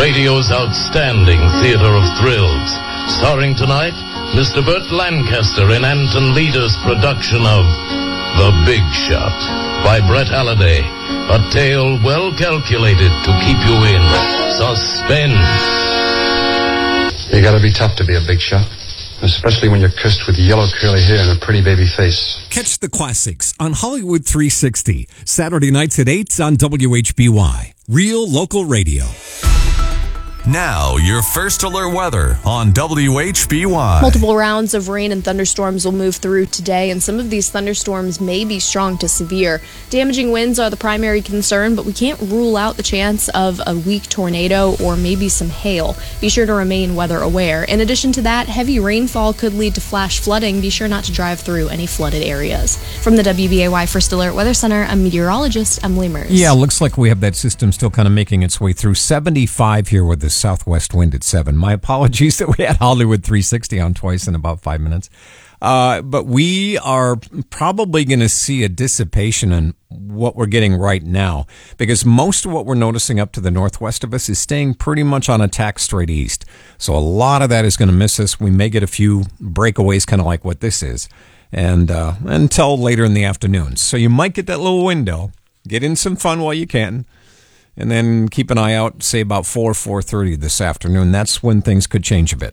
radio's outstanding theater of thrills. Starring tonight, Mr. Burt Lancaster in Anton Leader's production of The Big Shot by Brett Halliday. A tale well calculated to keep you in suspense. You gotta be tough to be a big shot, especially when you're cursed with yellow curly hair and a pretty baby face. Catch the classics on Hollywood 360, Saturday nights at 8 on WHBY. Real local radio. Now, your first alert weather on WHBY. Multiple rounds of rain and thunderstorms will move through today, and some of these thunderstorms may be strong to severe. Damaging winds are the primary concern, but we can't rule out the chance of a weak tornado or maybe some hail. Be sure to remain weather aware. In addition to that, heavy rainfall could lead to flash flooding. Be sure not to drive through any flooded areas. From the WBAY First Alert Weather Center, I'm meteorologist Emily Mers. Yeah, looks like we have that system still kind of making its way through. 75 here with the southwest wind at 7. My apologies that we had Hollywood 360 on twice in about 5 minutes. But we are probably going to see a dissipation in what we're getting right now, because most of what we're noticing up to the northwest of us is staying pretty much on a tack straight east. So a lot of that is going to miss us. We may get a few breakaways, kind of like what this is, and until later in the afternoon. So you might get that little window. Get in some fun while you can. And then keep an eye out, say about 4:30 this afternoon. That's when things could change a bit.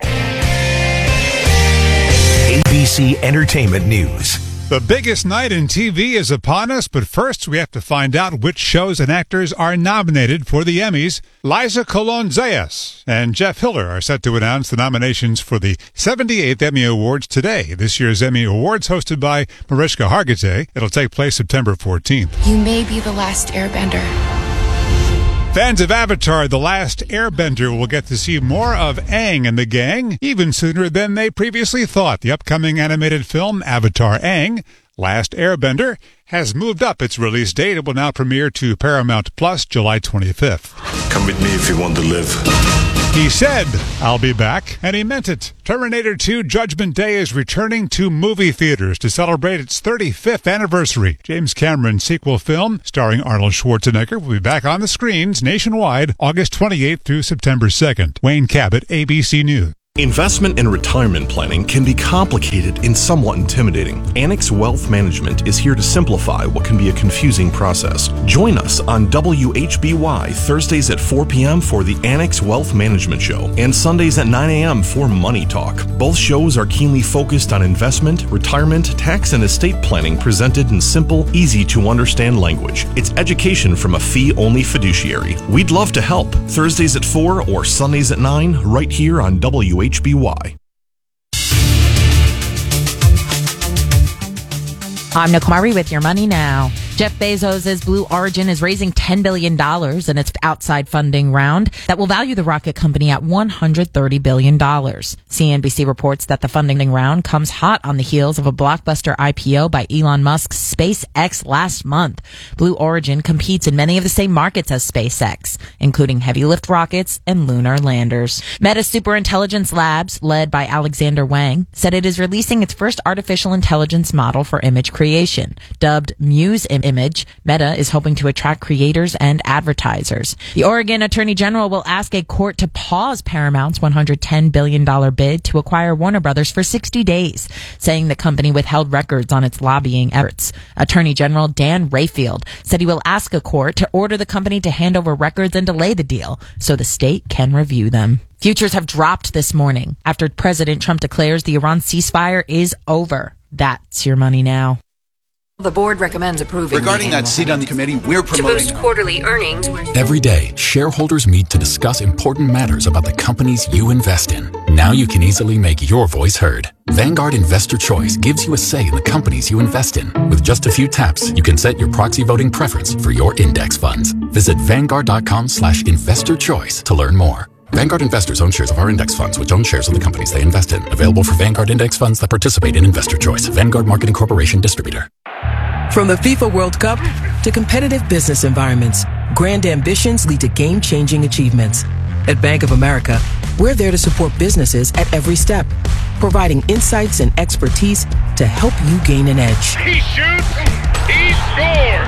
ABC Entertainment News. The biggest night in TV is upon us, but first we have to find out which shows and actors are nominated for the Emmys. Liza Colón-Zayas and Jeff Hiller are set to announce the nominations for the 78th Emmy Awards today. This year's Emmy Awards, hosted by Mariska Hargitay. It'll take place September 14th. You may be the last airbender. Fans of Avatar: The Last Airbender will get to see more of Aang and the gang even sooner than they previously thought. The upcoming animated film, Avatar: Aang, Last Airbender, has moved up its release date. It will now premiere to Paramount Plus July 25th. Come with me if you want to live. He said, "I'll be back," and he meant it. Terminator 2 Judgment Day is returning to movie theaters to celebrate its 35th anniversary. James Cameron's sequel film, starring Arnold Schwarzenegger, will be back on the screens nationwide August 28th through September 2nd. Wayne Cabot, ABC News. Investment and retirement planning can be complicated and somewhat intimidating. Annex Wealth Management is here to simplify what can be a confusing process. Join us on WHBY Thursdays at 4 p.m. for the Annex Wealth Management Show and Sundays at 9 a.m. for Money Talk. Both shows are keenly focused on investment, retirement, tax, and estate planning presented in simple, easy-to-understand language. It's education from a fee-only fiduciary. We'd love to help. Thursdays at 4 or Sundays at 9 right here on WHBY. I'm Nicole Murray with your money now. Jeff Bezos' Blue Origin is raising $10 billion in its outside funding round that will value the rocket company at $130 billion. CNBC reports that the funding round comes hot on the heels of a blockbuster IPO by Elon Musk's SpaceX last month. Blue Origin competes in many of the same markets as SpaceX, including heavy lift rockets and lunar landers. Meta Superintelligence Labs, led by Alexander Wang, said it is releasing its first artificial intelligence model for image creation. Dubbed Muse Image, Meta is hoping to attract creators and advertisers. The Oregon Attorney General will ask a court to pause Paramount's $110 billion bid to acquire Warner Brothers for 60 days, saying the company withheld records on its lobbying efforts. Attorney General Dan Rayfield said he will ask a court to order the company to hand over records and delay the deal so the state can review them. Futures have dropped this morning after President Trump declares the Iran ceasefire is over. That's your money now. The board recommends approving. Regarding that seat on the committee, we're promoting. To boost quarterly earnings. Every day, shareholders meet to discuss important matters about the companies you invest in. Now you can easily make your voice heard. Vanguard Investor Choice gives you a say in the companies you invest in. With just a few taps, you can set your proxy voting preference for your index funds. Visit Vanguard.com/investorchoice to learn more. Vanguard investors own shares of our index funds, which own shares of the companies they invest in. Available for Vanguard index funds that participate in Investor Choice. Vanguard Marketing Corporation Distributor. From the FIFA World Cup to competitive business environments, grand ambitions lead to game-changing achievements. At Bank of America, we're there to support businesses at every step, providing insights and expertise to help you gain an edge. He shoots, he scores!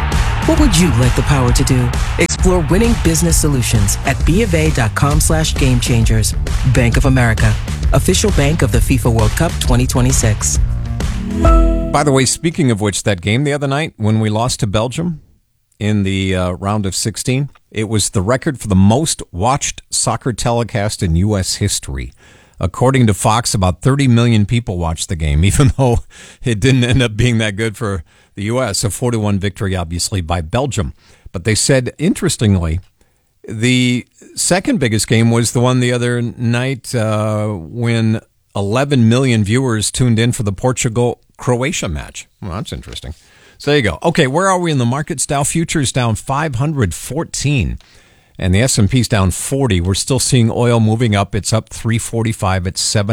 What would you like the power to do? Explore winning business solutions at BofA.com/gamechangers. Bank of America, official bank of the FIFA World Cup 2026. By the way, speaking of which, that game the other night when we lost to Belgium in the round of 16, it was the record for the most watched soccer telecast in U.S. history. According to Fox, about 30 million people watched the game, even though it didn't end up being that good for the U.S. A 4-1 victory, obviously, by Belgium. But they said, interestingly, the second biggest game was the one the other night when 11 million viewers tuned in for the Portugal-Croatia match. Well, that's interesting. So there you go. Okay, where are we in the markets? Dow futures down 514. And the S&P's down 40. We're still seeing oil moving up. It's up 345 at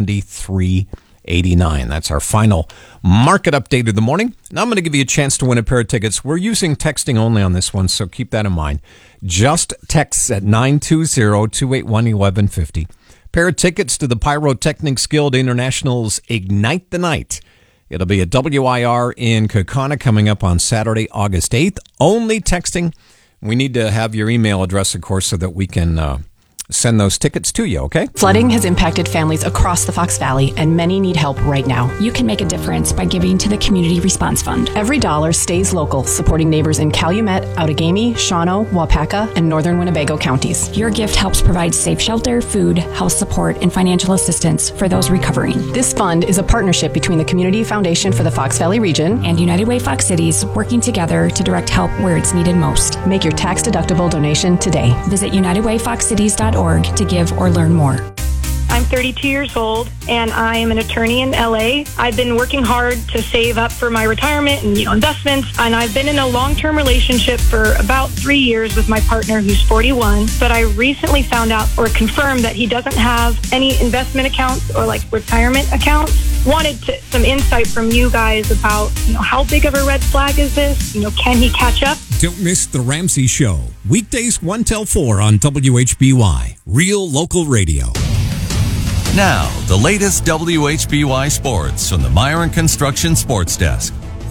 73.89. That's our final market update of the morning. Now I'm going to give you a chance to win a pair of tickets. We're using texting only on this one, so keep that in mind. Just text at 920-281-1150. Pair of tickets to the Pyrotechnics Guild International's Ignite the Night. It'll be at WIR in Kaukauna coming up on Saturday, August 8th. Only texting. We need to have your email address, of course, so that we can send those tickets to you, okay? Flooding has impacted families across the Fox Valley, and many need help right now. You can make a difference by giving to the Community Response Fund. Every dollar stays local, supporting neighbors in Calumet, Outagamie, Shawano, Waupaca, and northern Winnebago counties. Your gift helps provide safe shelter, food, health support, and financial assistance for those recovering. This fund is a partnership between the Community Foundation for the Fox Valley region and United Way Fox Cities, working together to direct help where it's needed most. Make your tax-deductible donation today. Visit UnitedWayFoxCities.org to give or learn more. I'm 32 years old, and I am an attorney in LA. I've been working hard to save up for my retirement and investments, and I've been in a long-term relationship for about 3 years with my partner, who's 41. But I recently found out or confirmed that he doesn't have any investment accounts or retirement accounts. Wanted some insight from you guys about how big of a red flag is this? Can he catch up? Don't miss The Ramsey Show. Weekdays 1 till 4 on WHBY. Real local radio. Now, the latest WHBY sports from the Myron Construction Sports Desk.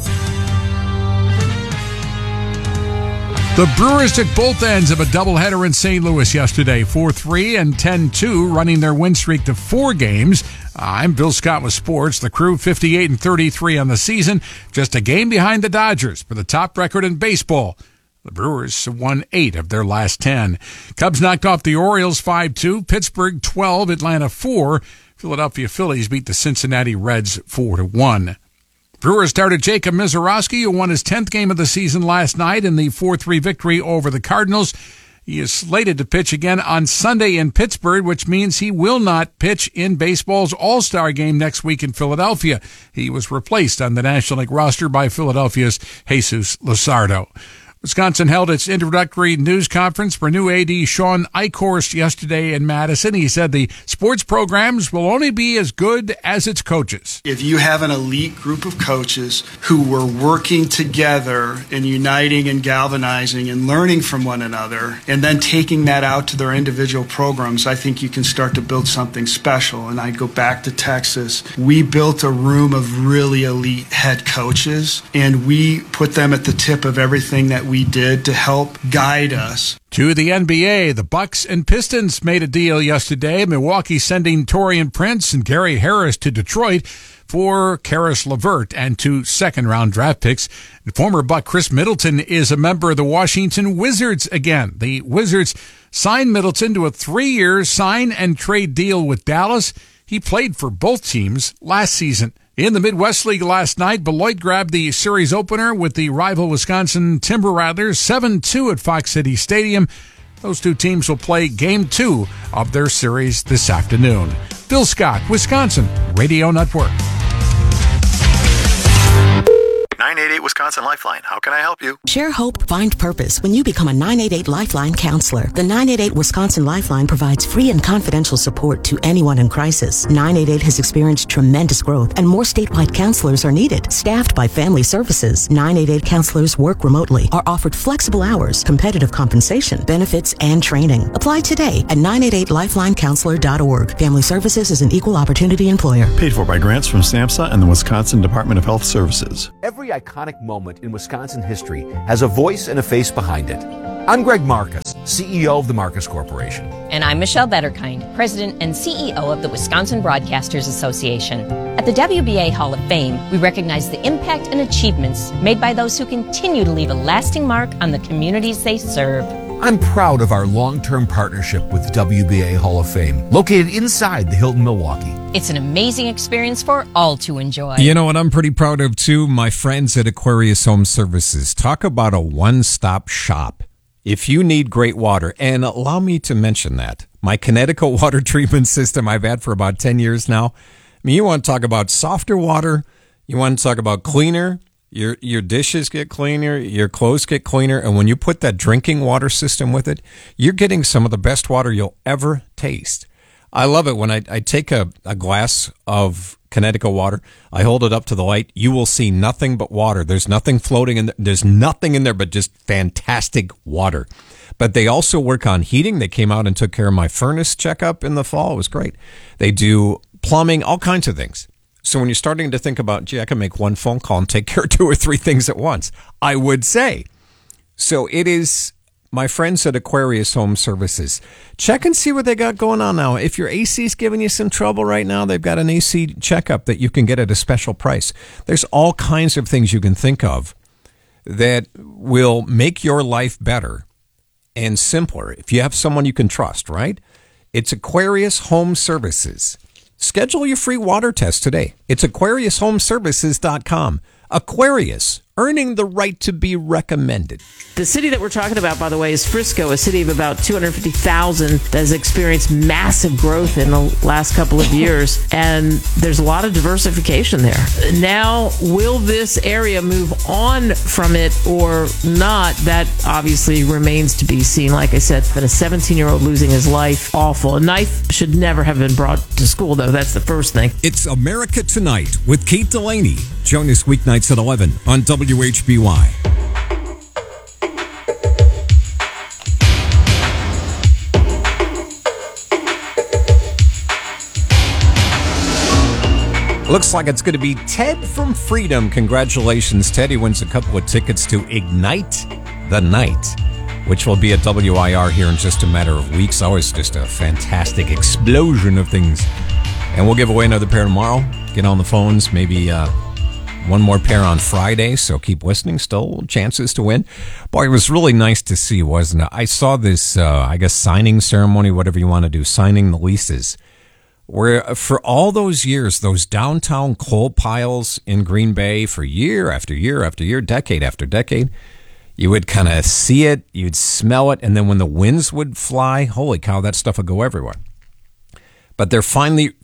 The Brewers took both ends of a doubleheader in St. Louis yesterday, 4-3 and 10-2, running their win streak to 4 games. I'm Bill Scott with sports. The Crew 58 and 33 on the season, just a game behind the Dodgers for the top record in baseball. The Brewers won 8 of their last 10. Cubs knocked off the Orioles 5-2, Pittsburgh 12, Atlanta 4. Philadelphia Phillies beat the Cincinnati Reds 4-1. Brewers started Jacob Misiorowski, who won his 10th game of the season last night in the 4-3 victory over the Cardinals. He is slated to pitch again on Sunday in Pittsburgh, which means he will not pitch in baseball's All-Star game next week in Philadelphia. He was replaced on the National League roster by Philadelphia's Jesus Luzardo. Wisconsin held its introductory news conference for new AD Sean Eichhorst yesterday in Madison. He said the sports programs will only be as good as its coaches. If you have an elite group of coaches who were working together and uniting and galvanizing and learning from one another and then taking that out to their individual programs, I think you can start to build something special. And I go back to Texas. We built a room of really elite head coaches, and we put them at the tip of everything that we did to help guide us. To the NBA, the Bucks and Pistons made a deal yesterday. Milwaukee sending Taurean Prince and Gary Harris to Detroit for Karis LeVert and 2 second-round draft picks. Former Buck Chris Middleton is a member of the Washington Wizards again. The Wizards signed Middleton to a 3-year sign-and-trade deal with Dallas. He played for both teams last season. In the Midwest League last night, Beloit grabbed the series opener with the rival Wisconsin Timber Rattlers 7-2 at Fox City Stadium. Those two teams will play Game 2 of their series this afternoon. Bill Scott, Wisconsin Radio Network. 988 Wisconsin Lifeline. How can I help you? Share hope, find purpose when you become a 988 Lifeline counselor. The 988 Wisconsin Lifeline provides free and confidential support to anyone in crisis. 988 has experienced tremendous growth, and more statewide counselors are needed. Staffed by Family Services, 988 counselors work remotely, are offered flexible hours, competitive compensation, benefits, and training. Apply today at 988lifelinecounselor.org. Family Services is an equal opportunity employer. Paid for by grants from SAMHSA and the Wisconsin Department of Health Services. Every iconic moment in Wisconsin history has a voice and a face behind it. I'm Greg Marcus, CEO of the Marcus Corporation. And I'm Michelle Betterkind, President and CEO of the Wisconsin Broadcasters Association. At the WBA Hall of Fame, we recognize the impact and achievements made by those who continue to leave a lasting mark on the communities they serve. I'm proud of our long-term partnership with WBA Hall of Fame, located inside the Hilton Milwaukee. It's an amazing experience for all to enjoy. You know what I'm pretty proud of, too? My friends at Aquarius Home Services. Talk about a one-stop shop. If you need great water, and allow me to mention that, my Connecticut water treatment system I've had for about 10 years now. I mean, you want to talk about softer water, you want to talk about cleaner, your dishes get cleaner, your clothes get cleaner, and when you put that drinking water system with it, you're getting some of the best water you'll ever taste. I love it when I take a glass of Connecticut water, I hold it up to the light, you will see nothing but water. There's nothing floating in there. There's nothing in there but just fantastic water. But they also work on heating. They came out and took care of my furnace checkup in the fall. It was great. They do plumbing, all kinds of things. So when you're starting to think about, gee, I can make one phone call and take care of 2 or 3 things at once, I would say. So it is my friends at Aquarius Home Services. Check and see what they got going on now. If your AC is giving you some trouble right now, they've got an AC checkup that you can get at a special price. There's all kinds of things you can think of that will make your life better and simpler if you have someone you can trust, right? It's Aquarius Home Services. Schedule your free water test today. It's AquariusHomeservices.com. Aquarius, earning the right to be recommended. The city that we're talking about, by the way, is Frisco, a city of about 250,000 that has experienced massive growth in the last couple of years, and there's a lot of diversification there. Now, will this area move on from it or not? That obviously remains to be seen. Like I said, it's been a 17-year-old losing his life. Awful. A knife should never have been brought to school, though. That's the first thing. It's America Tonight with Kate Delaney. Join us weeknights at 11 on WHBY. Looks like it's going to be Ted from Freedom. Congratulations, Ted. He wins a couple of tickets to Ignite the Night, which will be at WIR here in just a matter of weeks. Always just a fantastic explosion of things. And we'll give away another pair tomorrow. Get on the phones, maybe one more pair on Friday, so keep listening. Still chances to win. Boy, it was really nice to see, wasn't it? I saw this, I guess, signing ceremony, whatever you want to do, signing the leases, where for all those years, those downtown coal piles in Green Bay for year after year after year, decade after decade, you would kind of see it, you'd smell it, and then when the winds would fly, holy cow, that stuff would go everywhere. But they're finally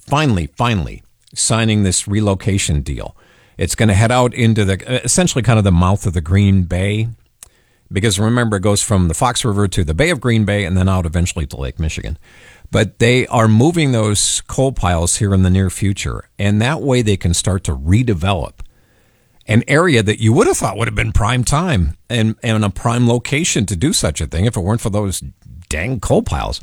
signing this relocation deal. It's going to head out into the essentially kind of the mouth of the Green Bay, because remember, it goes from the Fox River to the Bay of Green Bay and then out eventually to Lake Michigan. But they are moving those coal piles here in the near future, and that way they can start to redevelop an area that you would have thought would have been prime time and a prime location to do such a thing if it weren't for those dang coal piles.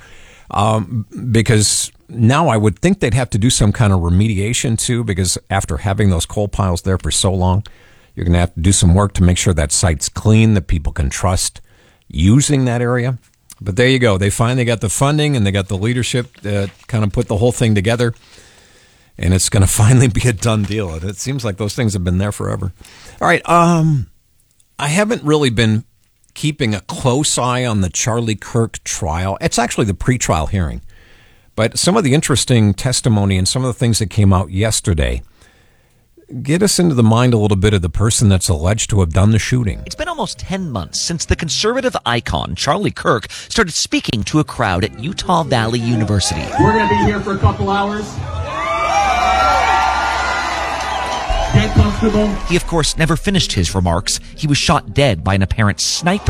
Because now I would think they'd have to do some kind of remediation too, because after having those coal piles there for so long, you're going to have to do some work to make sure that site's clean, that people can trust using that area. But there you go. They finally got the funding and they got the leadership that kind of put the whole thing together. And it's going to finally be a done deal. It seems like those things have been there forever. All right. I haven't really been keeping a close eye on the Charlie Kirk trial. It's actually the pretrial hearing. But some of the interesting testimony and some of the things that came out yesterday get us into the mind a little bit of the person that's alleged to have done the shooting. It's been almost 10 months since the conservative icon Charlie Kirk started speaking to a crowd at Utah Valley University. We're going to be here for a couple hours. Get comfortable. He, of course, never finished his remarks. He was shot dead by an apparent sniper.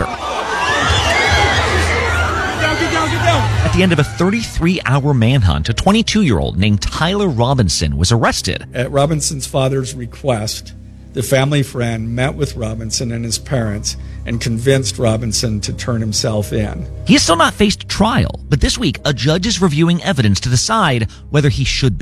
At the end of a 33-hour manhunt, a 22-year-old named Tyler Robinson was arrested. At Robinson's father's request, the family friend met with Robinson and his parents and convinced Robinson to turn himself in. He has still not faced trial, but this week a judge is reviewing evidence to decide whether he should be.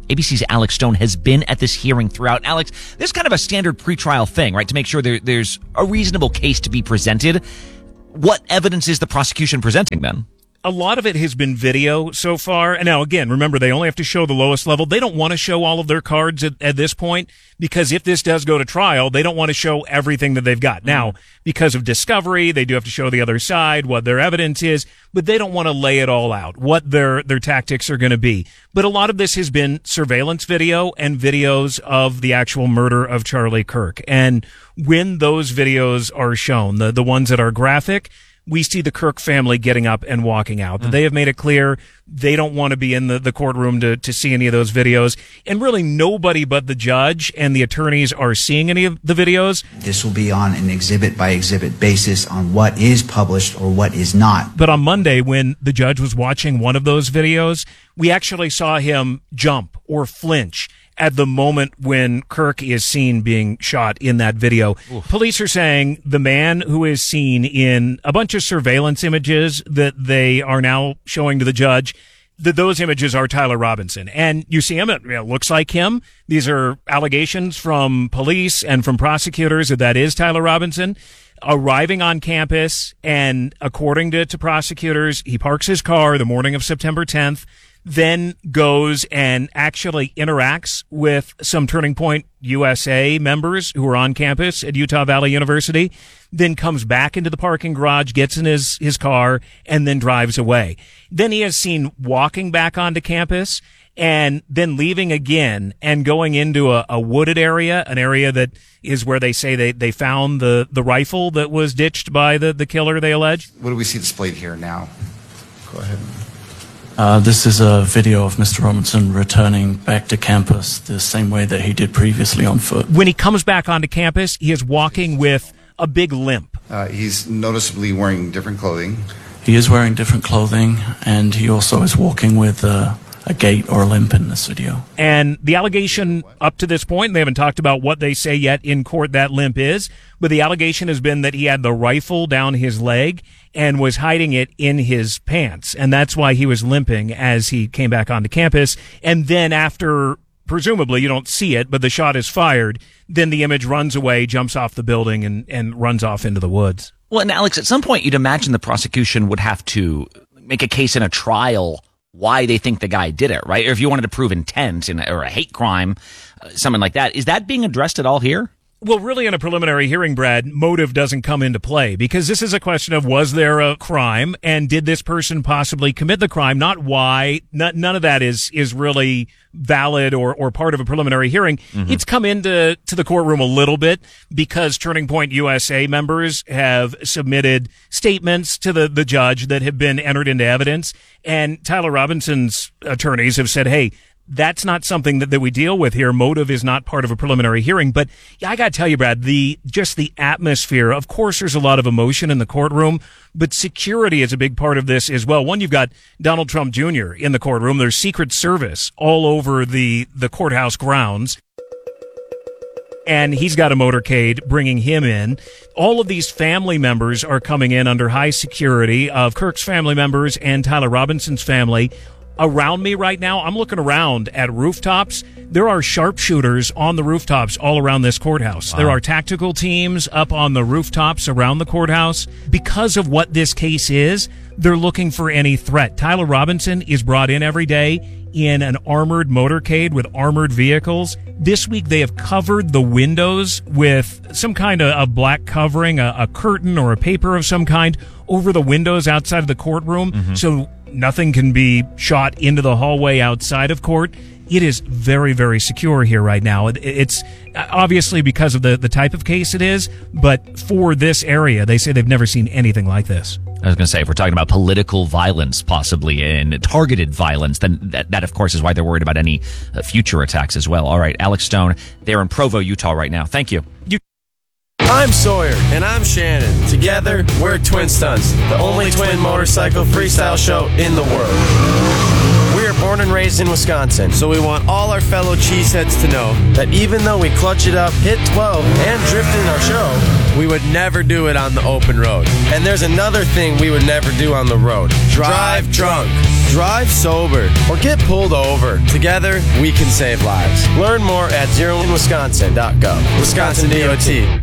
ABC's Alex Stone has been at this hearing throughout. Alex, this is kind of a standard pretrial thing, right? To make sure there's a reasonable case to be presented. What evidence is the prosecution presenting then? A lot of it has been video so far. And now, again, remember, they only have to show the lowest level. They don't want to show all of their cards at this point, because if this does go to trial, they don't want to show everything that they've got. Now, because of discovery, they do have to show the other side, what their evidence is, but they don't want to lay it all out, what their tactics are going to be. But a lot of this has been surveillance video and videos of the actual murder of Charlie Kirk. And when those videos are shown, the ones that are graphic, we see the Kirk family getting up and walking out. They have made it clear they don't want to be in the courtroom to see any of those videos. And really nobody but the judge and the attorneys are seeing any of the videos. This will be on an exhibit-by-exhibit basis on what is published or what is not. But on Monday, when the judge was watching one of those videos, we actually saw him jump or flinch at the moment when Kirk is seen being shot in that video. Oof. Police are saying the man who is seen in a bunch of surveillance images that they are now showing to the judge, that those images are Tyler Robinson. And you see him, it looks like him. These are allegations from police and from prosecutors that is Tyler Robinson. Arriving on campus, and according to prosecutors, he parks his car the morning of September 10th, then goes and actually interacts with some Turning Point USA members who are on campus at Utah Valley University, then comes back into the parking garage, gets in his car, and then drives away. Then he is seen walking back onto campus and then leaving again and going into a wooded area, an area that is where they say they found the rifle that was ditched by the killer, they allege. What do we see displayed here now? Go ahead. This is a video of Mr. Robinson returning back to campus the same way that he did previously on foot. When he comes back onto campus, he is walking with a big limp. He's noticeably wearing different clothing. He is wearing different clothing, and he also is walking with a gait or a limp in this video. And the allegation up to this point, they haven't talked about what they say yet in court that limp is, but the allegation has been that he had the rifle down his leg and was hiding it in his pants. And that's why he was limping as he came back onto campus. And then after, presumably, you don't see it, but the shot is fired, then the image runs away, jumps off the building, and runs off into the woods. Well, and Alex, at some point you'd imagine the prosecution would have to make a case in a trial why they think the guy did it, right? Or if you wanted to prove intent or a hate crime, something like that. Is that being addressed at all here? Well, really, in a preliminary hearing, Brad, motive doesn't come into play, because this is a question of, was there a crime, and did this person possibly commit the crime? Not why. None of that is really valid or part of a preliminary hearing. Mm-hmm. It's come into the courtroom a little bit because Turning Point USA members have submitted statements to the judge that have been entered into evidence, and Tyler Robinson's attorneys have said, hey, that's not something that we deal with here. Motive is not part of a preliminary hearing. But I got to tell you, Brad, just the atmosphere, of course, there's a lot of emotion in the courtroom, but security is a big part of this as well. One, you've got Donald Trump Jr. in the courtroom. There's Secret Service all over the courthouse grounds. And he's got a motorcade bringing him in. All of these family members are coming in under high security of Kirk's family members and Tyler Robinson's family. Around me right now, I'm looking around at rooftops. There are sharpshooters on the rooftops all around this courthouse. Wow. There are tactical teams up on the rooftops around the courthouse. Because of what this case is, they're looking for any threat. Tyler Robinson is brought in every day in an armored motorcade with armored vehicles. This week, they have covered the windows with some kind of a black covering, a curtain or a paper of some kind over the windows outside of the courtroom. Mm-hmm. So nothing can be shot into the hallway outside of court. It is very, very secure here right now. It's obviously because of the type of case it is, but for this area, they say they've never seen anything like this. I was going to say, if we're talking about political violence, possibly, and targeted violence, then that, of course, is why they're worried about any future attacks as well. All right, Alex Stone, they're in Provo, Utah right now. Thank you. I'm Sawyer, and I'm Shannon. Together, we're Twin Stunts, the only twin motorcycle freestyle show in the world. We are born and raised in Wisconsin, so we want all our fellow cheeseheads to know that even though we clutch it up, hit 12, and drift in our show, we would never do it on the open road. And there's another thing we would never do on the road. Drive drunk. drive sober, or get pulled over. Together, we can save lives. Learn more at zeroinwisconsin.gov. Wisconsin DOT.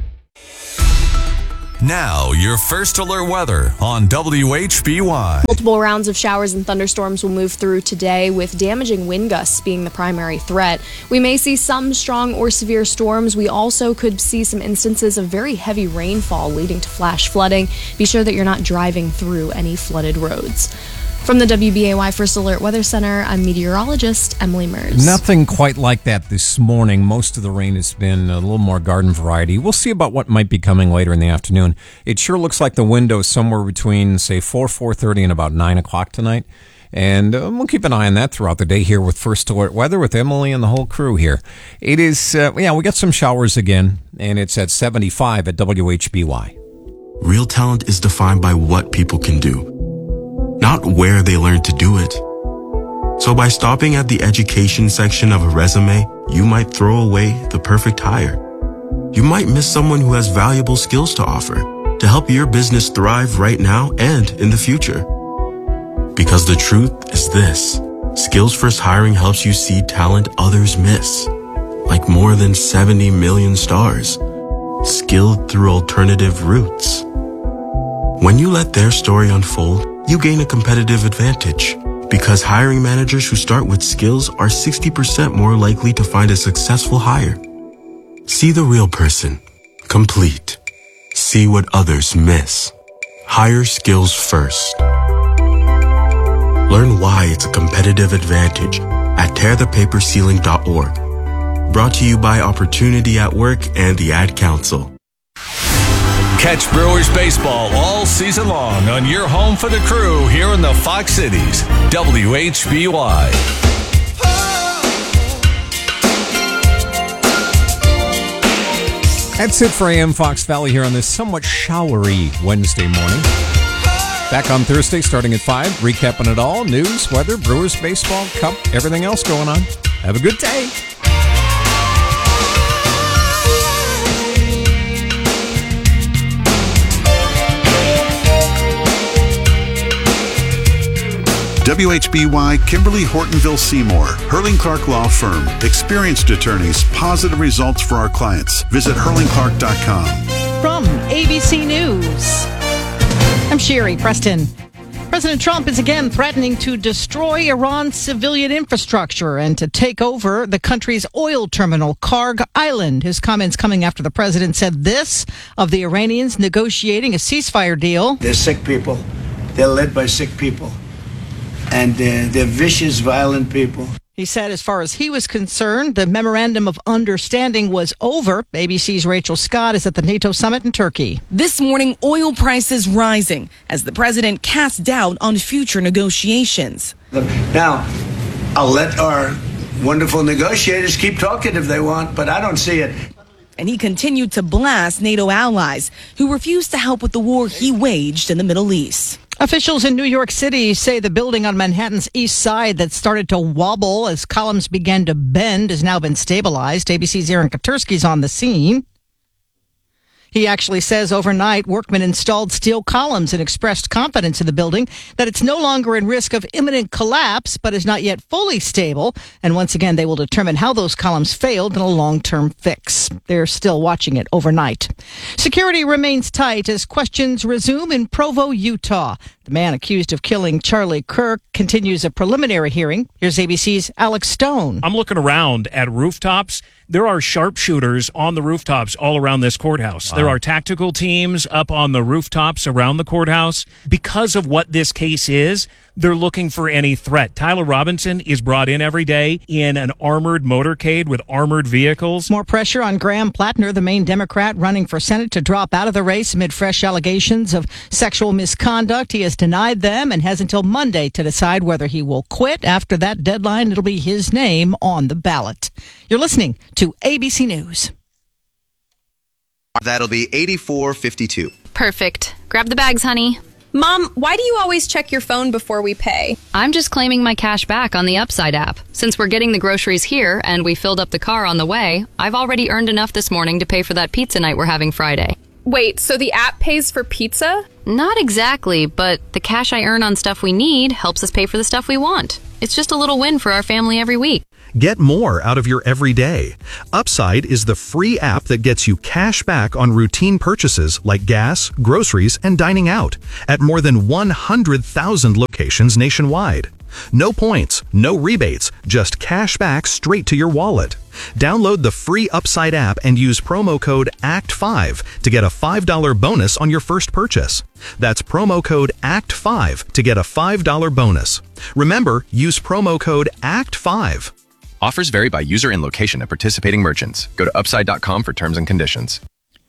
Now, your first alert weather on WHBY. Multiple rounds of showers and thunderstorms will move through today, with damaging wind gusts being the primary threat. We may see some strong or severe storms. We also could see some instances of very heavy rainfall leading to flash flooding. Be sure that you're not driving through any flooded roads. From the WBAY First Alert Weather Center, I'm meteorologist Emily Merz. Nothing quite like that this morning. Most of the rain has been a little more garden variety. We'll see about what might be coming later in the afternoon. It sure looks like the window is somewhere between, say, 4:30 and about 9 o'clock tonight. And we'll keep an eye on that throughout the day here with First Alert Weather with Emily and the whole crew here. It is, we got some showers again, and it's at 75 at WHBY. Real talent is defined by what people can do, not where they learn to do it. So by stopping at the education section of a resume, you might throw away the perfect hire. You might miss someone who has valuable skills to offer to help your business thrive right now and in the future. Because the truth is this: Skills First Hiring helps you see talent others miss, like more than 70 million stars, skilled through alternative routes. When you let their story unfold, you gain a competitive advantage, because hiring managers who start with skills are 60% more likely to find a successful hire. See the real person, complete. See what others miss. Hire skills first. Learn why it's a competitive advantage at tearthepaperceiling.org. Brought to you by Opportunity at Work and the Ad Council. Catch Brewers baseball all season long on your home for the crew here in the Fox Cities, WHBY. That's it for AM Fox Valley here on this somewhat showery Wednesday morning. Back on Thursday starting at 5, recapping it all. News, weather, Brewers baseball, Cup, everything else going on. Have a good day. WHBY Kimberly Hortonville Seymour, Hurling Clark Law Firm. Experienced attorneys, positive results for our clients. Visit hurlingclark.com. From ABC News, I'm Sherry Preston. President Trump is again threatening to destroy Iran's civilian infrastructure and to take over the country's oil terminal, Karg Island. His comments coming after the president said this of the Iranians negotiating a ceasefire deal. They're sick people. They're led by sick people. And they're vicious, violent people. He said as far as he was concerned, the memorandum of understanding was over. ABC's Rachel Scott is at the NATO summit in Turkey. This morning, oil prices rising as the president casts doubt on future negotiations. Now, I'll let our wonderful negotiators keep talking if they want, but I don't see it. And he continued to blast NATO allies who refused to help with the war he waged in the Middle East. Officials in New York City say the building on Manhattan's east side that started to wobble as columns began to bend has now been stabilized. ABC's Aaron Katursky's on the scene. He actually says overnight workmen installed steel columns and expressed confidence in the building that it's no longer in risk of imminent collapse, but is not yet fully stable. And once again, they will determine how those columns failed in a long-term fix. They're still watching it overnight. Security remains tight as questions resume in Provo, Utah. The man accused of killing Charlie Kirk continues a preliminary hearing. Here's ABC's Alex Stone. I'm looking around at rooftops. There are sharpshooters on the rooftops all around this courthouse. Wow. There are tactical teams up on the rooftops around the courthouse. Because of what this case is, they're looking for any threat. Tyler Robinson is brought in every day in an armored motorcade with armored vehicles. More pressure on Graham Plattner, the Maine Democrat running for Senate, to drop out of the race amid fresh allegations of sexual misconduct. He has denied them and has until Monday to decide whether he will quit. After that deadline, it'll be his name on the ballot. You're listening to ABC News. That'll be 84.52. Perfect. Grab the bags, honey. Mom, why do you always check your phone before we pay? I'm just claiming my cash back on the Upside app. Since we're getting the groceries here and we filled up the car on the way, I've already earned enough this morning to pay for that pizza night we're having Friday. Wait, so the app pays for pizza? Not exactly, but the cash I earn on stuff we need helps us pay for the stuff we want. It's just a little win for our family every week. Get more out of your everyday. Upside is the free app that gets you cash back on routine purchases like gas, groceries, and dining out at more than 100,000 locations nationwide. No points, no rebates, just cash back straight to your wallet. Download the free Upside app and use promo code ACT5 to get a $5 bonus on your first purchase. That's promo code ACT5 to get a $5 bonus. Remember, use promo code ACT5. Offers vary by user and location at participating merchants. Go to upside.com for terms and conditions.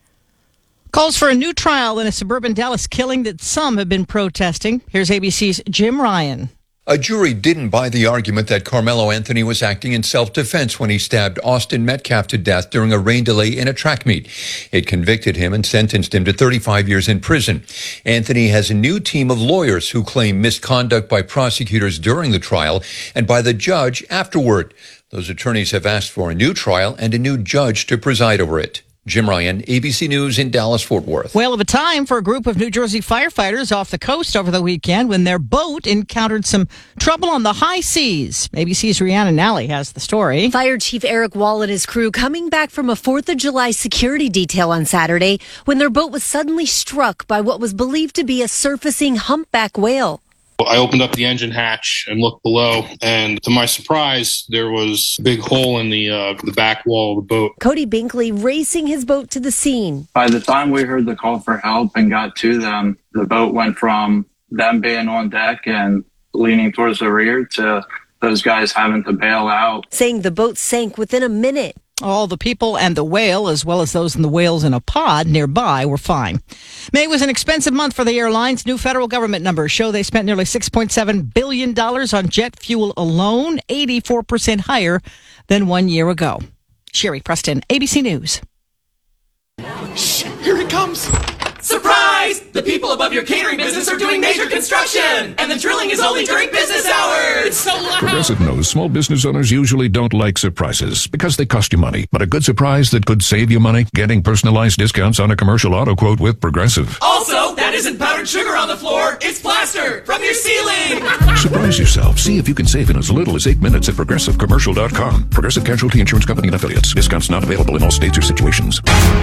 Calls for a new trial in a suburban Dallas killing that some have been protesting. Here's ABC's Jim Ryan. A jury didn't buy the argument that Carmelo Anthony was acting in self-defense when he stabbed Austin Metcalf to death during a rain delay in a track meet. It convicted him and sentenced him to 35 years in prison. Anthony has a new team of lawyers who claim misconduct by prosecutors during the trial and by the judge afterward. Those attorneys have asked for a new trial and a new judge to preside over it. Jim Ryan, ABC News in Dallas-Fort Worth. Whale of a time for a group of New Jersey firefighters off the coast over the weekend when their boat encountered some trouble on the high seas. ABC's Rhiannon Nally has the story. Fire Chief Eric Wall and his crew coming back from a 4th of July security detail on Saturday when their boat was suddenly struck by what was believed to be a surfacing humpback whale. I opened up the engine hatch and looked below, and to my surprise, there was a big hole in the back wall of the boat. Cody Binkley racing his boat to the scene. By the time we heard the call for help and got to them, the boat went from them being on deck and leaning towards the rear to those guys having to bail out. Saying the boat sank within a minute. All the people and the whale, as well as those in the whales in a pod nearby, were fine. May was an expensive month for the airlines. New federal government numbers show they spent nearly $6.7 billion on jet fuel alone, 84% higher than 1 year ago. Sherry Preston, ABC News. Shh, here it comes. Surprise! The people above your catering business are doing major construction, and the drilling is only during business hours. It's so loud. Progressive knows small business owners usually don't like surprises because they cost you money. But a good surprise that could save you money? Getting personalized discounts on a commercial auto quote with Progressive. Also, that isn't powdered sugar on the floor. It's plaster from your ceiling. Surprise yourself. See if you can save in as little as 8 minutes at ProgressiveCommercial.com. Progressive Casualty Insurance Company and Affiliates. Discounts not available in all states or situations.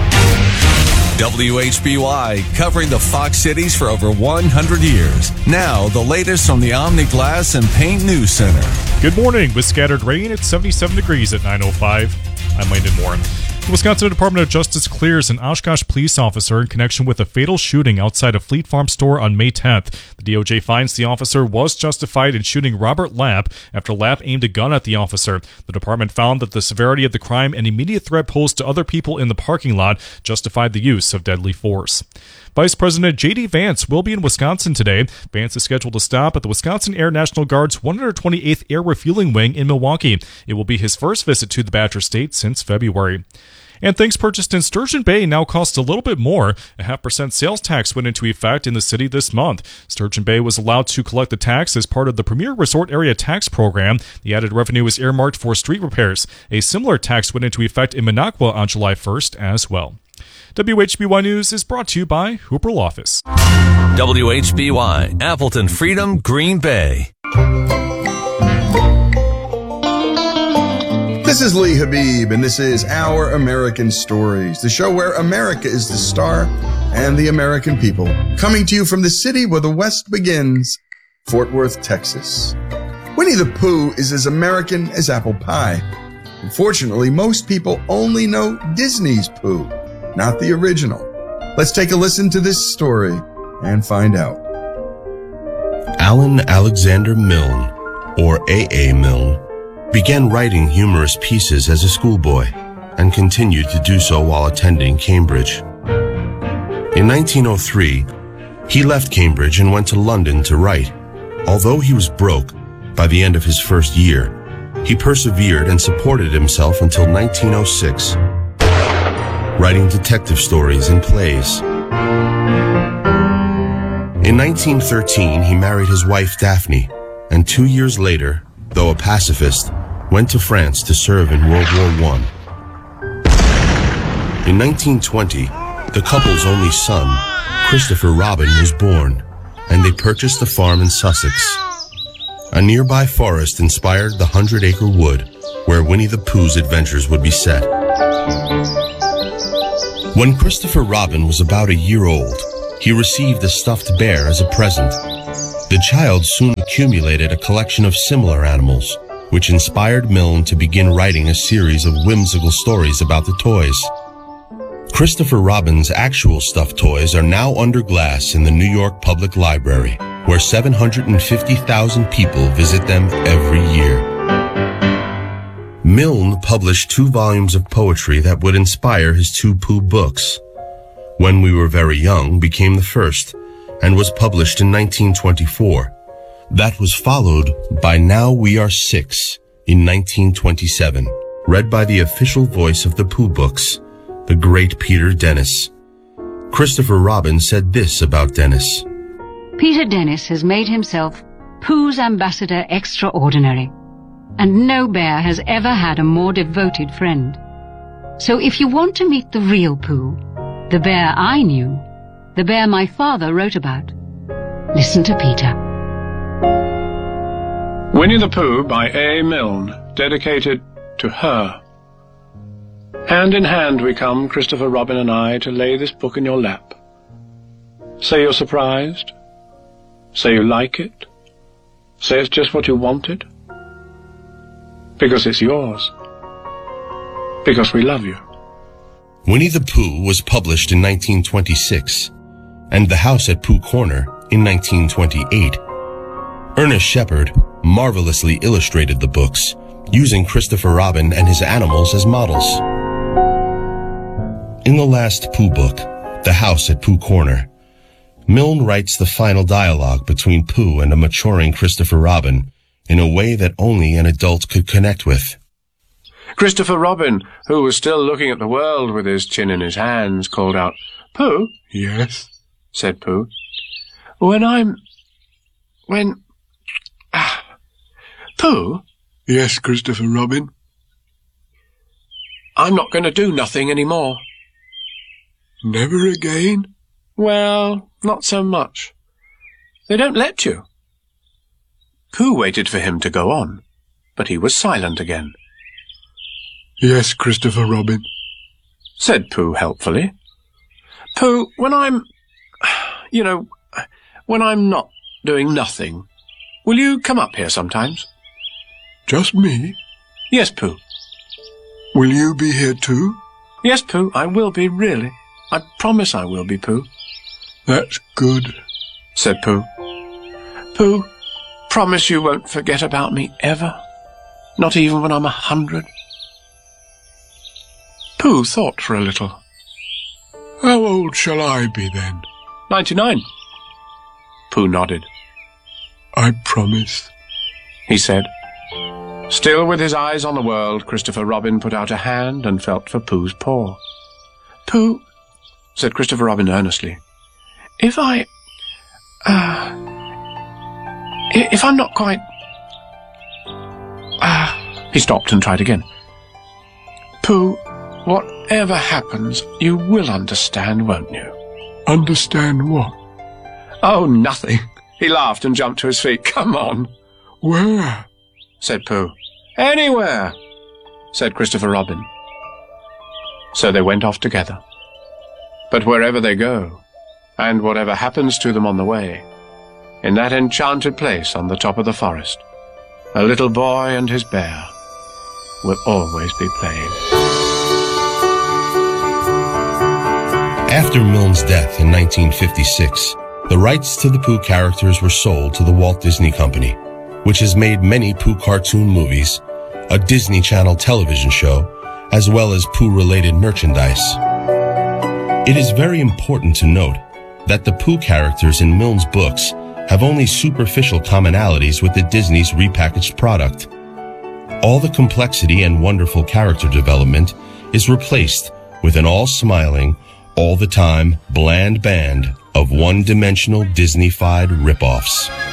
WHBY, covering the Fox Cities for over 100 years. Now, the latest from the Omni Glass and Paint News Center. Good morning. With scattered rain, it's 77 degrees at 9:05. I'm Landon Warren. The Wisconsin Department of Justice clears an Oshkosh police officer in connection with a fatal shooting outside a Fleet Farm store on May 10th. The DOJ finds the officer was justified in shooting Robert Lapp after Lapp aimed a gun at the officer. The department found that the severity of the crime and immediate threat posed to other people in the parking lot justified the use of deadly force. Vice President J.D. Vance will be in Wisconsin today. Vance is scheduled to stop at the Wisconsin Air National Guard's 128th Air Refueling Wing in Milwaukee. It will be his first visit to the Badger State since February. And things purchased in Sturgeon Bay now cost a little bit more. A 0.5% sales tax went into effect in the city this month. Sturgeon Bay was allowed to collect the tax as part of the Premier Resort Area Tax Program. The added revenue is earmarked for street repairs. A similar tax went into effect in Minocqua on July 1st as well. WHBY News is brought to you by Hooper Law Office. WHBY, Appleton Freedom, Green Bay. This is Lee Habib, and this is Our American Stories, the show where America is the star and the American people. Coming to you from the city where the West begins, Fort Worth, Texas. Winnie the Pooh is as American as apple pie. Unfortunately, most people only know Disney's Pooh, not the original. Let's take a listen to this story and find out. Alan Alexander Milne, or A.A. Milne, began writing humorous pieces as a schoolboy and continued to do so while attending Cambridge. In 1903, he left Cambridge and went to London to write. Although he was broke by the end of his first year, he persevered and supported himself until 1906, writing detective stories and plays. In 1913, he married his wife Daphne, and 2 years later, though a pacifist, went to France to serve in World War I. In 1920, The couple's only son, Christopher Robin, was born, and they purchased a farm in Sussex. A nearby forest inspired the 100-acre wood where Winnie the Pooh's adventures would be set. When Christopher Robin was about a year old, he received a stuffed bear as a present. The child soon accumulated a collection of similar animals, which inspired Milne to begin writing a series of whimsical stories about the toys. Christopher Robin's actual stuffed toys are now under glass in the New York Public Library, where 750,000 people visit them every year. Milne published 2 volumes of poetry that would inspire his 2 Pooh books. When We Were Very Young became the first, and was published in 1924. That was followed by Now We Are 6 in 1927, read by the official voice of the Pooh books, the great Peter Dennis. Christopher Robin said this about Dennis. Peter Dennis has made himself Pooh's ambassador extraordinary, and no bear has ever had a more devoted friend. So if you want to meet the real Pooh, the bear I knew, the bear my father wrote about, listen to Peter. Winnie the Pooh by A. Milne, dedicated to her. Hand in hand we come, Christopher Robin and I, to lay this book in your lap. Say you're surprised. Say you like it. Say it's just what you wanted. Because it's yours. Because we love you. Winnie the Pooh was published in 1926, and The House at Pooh Corner in 1928. Ernest Shepard marvelously illustrated the books, using Christopher Robin and his animals as models. In the last Pooh book, The House at Pooh Corner, Milne writes the final dialogue between Pooh and a maturing Christopher Robin in a way that only an adult could connect with. Christopher Robin, who was still looking at the world with his chin in his hands, called out, "Pooh?" "Yes," said Pooh. Pooh?" "Yes, Christopher Robin." "I'm not going to do nothing any more." "Never again?" "Well, not so much. They don't let you." Pooh waited for him to go on, but he was silent again. "Yes, Christopher Robin," said Pooh helpfully. "Pooh, when I'm not doing nothing, will you come up here sometimes?" "Just me?" "Yes, Pooh." "Will you be here too?" "Yes, Pooh, I will be, really. I promise I will be, Pooh." "That's good," said Pooh. "Pooh, promise you won't forget about me ever? Not even when I'm 100? Pooh thought for a little. "How old shall I be then?" 99. Pooh nodded. "I promise," he said. Still with his eyes on the world, Christopher Robin put out a hand and felt for Pooh's paw. "Pooh," said Christopher Robin earnestly, if I'm not quite... He stopped and tried again. "Pooh, whatever happens, you will understand, won't you?" "Understand what?" "Oh, nothing." He laughed and jumped to his feet. "Come on." "Where?" said Pooh. "Anywhere," said Christopher Robin. So they went off together. But wherever they go, and whatever happens to them on the way, in that enchanted place on the top of the forest, a little boy and his bear will always be playing. After Milne's death in 1956, the rights to the Pooh characters were sold to the Walt Disney Company, which has made many Pooh cartoon movies, a Disney Channel television show, as well as Pooh-related merchandise. It is very important to note that the Pooh characters in Milne's books have only superficial commonalities with the Disney's repackaged product. All the complexity and wonderful character development is replaced with an all-smiling, all-the-time bland band of one-dimensional Disney-fied rip-offs.